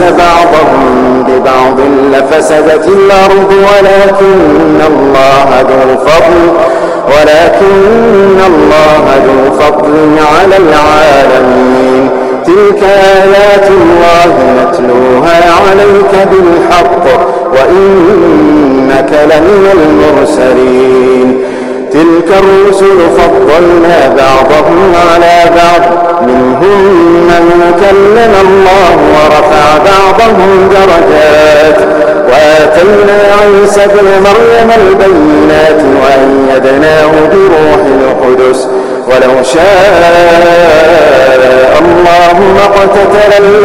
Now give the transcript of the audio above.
الناس بعضهم ببعض لفسدت الأرض ولكن الله ذو فضل على العالمين. تلك آيات الله نتلوها عليك بالحق وإنك لمن المرسلين. تلك الرسل فضلنا بعضهم على بعض منهم من كلم الله ورفع بعضهم درجات وآتينا عيسى ابن مريم البينات وأيدناه بروح القدس ولو شاء الله ما اقتتل